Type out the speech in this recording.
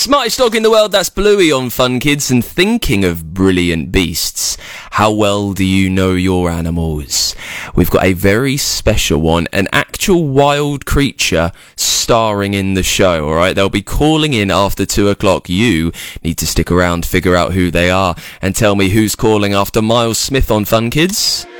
Smartest dog in the world, that's Bluey on Fun Kids. And thinking of brilliant beasts, how well do you know your animals? We've got a very special one, an actual wild creature starring in the show, alright? They'll be calling in after 2 o'clock. You need to stick around, figure out who they are, and tell me who's calling after Miles Smith on Fun Kids.